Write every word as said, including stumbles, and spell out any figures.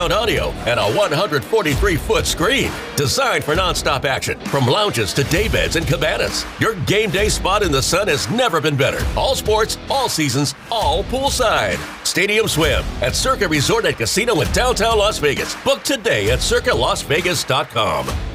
audio and a one hundred forty-three foot screen. Designed for nonstop action, from lounges to daybeds and cabanas. Your game day spot in the sun has never been better. All sports, all seasons, all poolside. Stadium Swim at Circa Resort and Casino in downtown Las Vegas. Book today at circa las vegas dot com.